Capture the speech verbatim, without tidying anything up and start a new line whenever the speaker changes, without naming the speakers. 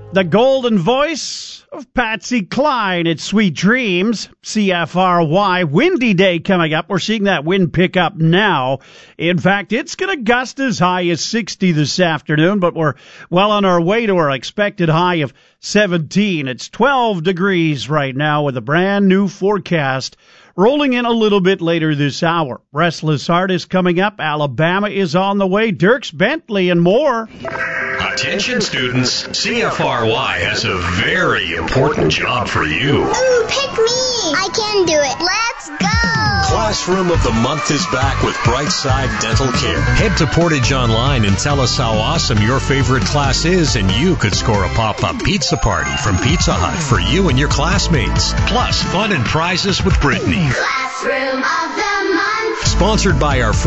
The golden voice of Patsy Cline. It's Sweet Dreams, C F R Y. Windy day coming up. We're seeing that wind pick up now. In fact, it's going to gust as high as sixty this afternoon, but we're well on our way to our expected high of seventeen. It's twelve degrees right now with a brand new forecast rolling in a little bit later this hour. Restless Heart is coming up. Alabama is on the way. Dierks Bentley and more.
Attention students, C F R Y has a very important job for you.
Ooh, pick me! I can do it. Let's go!
Classroom of the Month is back with Brightside Dental Care. Head to Portage Online and tell us how awesome your favorite class is, and you could score a pop-up pizza party from Pizza Hut for you and your classmates. Plus, fun and prizes with Brittany.
Classroom of the Month.
Sponsored by our